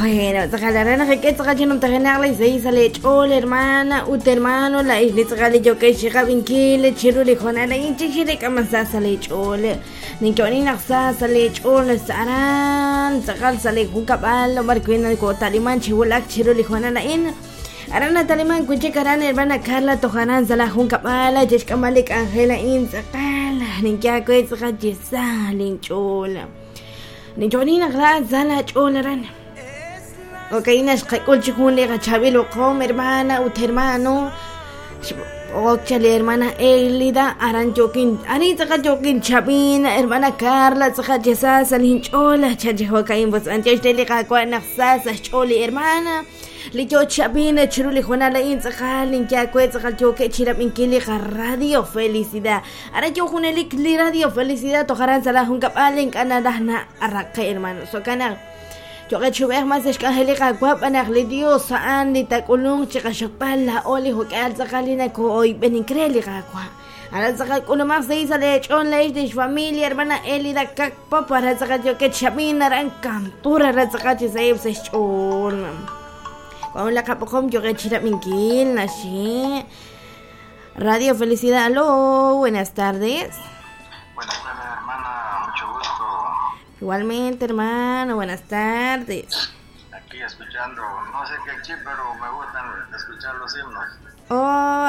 Bueno, takalarana que takachinom takanarla y se hizo lechol, hermana, hermano, la isla tagale yo que llega vinkile, chirule jonala y chichire kamasasa lechol. Nichoni naxasa lechol, saran, takal sale kukabal, marquina ko taliman chiwulak chirule jonala in. Arana taliman kuche karan hermana Carla tojaran sala junkabala, cheshkamalik Angela in sakala, ninkya ko tsakachisa lechol. Nichoni naxasa sala cholaran. Ok, nas kul chikune gachabilo com hermana hermano. Ochale hermana Elida aran jokin anita ka jokin chabina hermana Carla saka jesa salin chola chajeho kain bos antes dele ka kwa naxasa choli hermana lijo chabina chiruli khona la in saka linkya kwet saka joke chirap inkili radio felicidad ara jo khunelik li radio felicidad to kharan sala hun kapalen kana dahna araka hermano so kana yo que chubeh más escajele guapa nagli Dios saan ni takulung chika shakpala oli hukal sakalina ko hoy benincreli gagua ala sakal kuno más se hizo lechon leis de familia hermana Elida kakpa para sakal yo que chabina ran cantura ra sakal se chon con la capocom yo que chira minkil nashi Radio Felicidad. Aló, buenas tardes. Buenas tardes, hermana, mucho gusto. Igualmente, hermano, buenas tardes. Aquí escuchando, no sé qué chip, pero me gustan escuchar los himnos. Oh.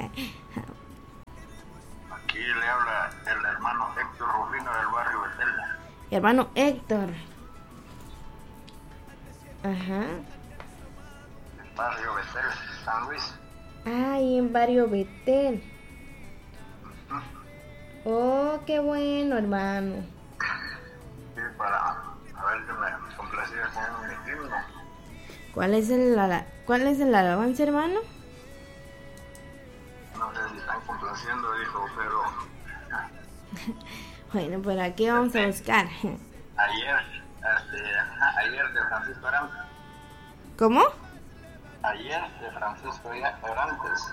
Aquí le habla el hermano Héctor Rufino del barrio Betel. Hermano Héctor. Ajá. El barrio Betel, San Luis. Ay, en barrio Betel. Oh, qué bueno, hermano. Para a ver que me complacía con mi himno. ¿Cuál es el alabanza, hermano? No sé si están complaciendo, dijo, pero bueno, por aquí vamos a buscar. ayer de Francisco Arantes. ¿Cómo? Ayer de Francisco Arantes.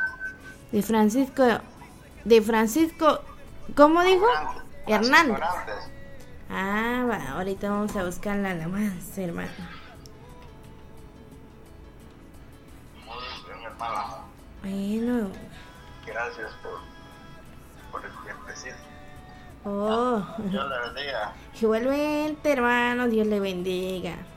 De Francisco, ¿cómo dijo? Hernández. Arantes. Ah, va, ahorita vamos a buscar la alabanza, hermano. Muy bien, hermano. Bueno. Gracias por el tiempecito. Oh. Dios le bendiga. Igualmente, hermano, Dios le bendiga.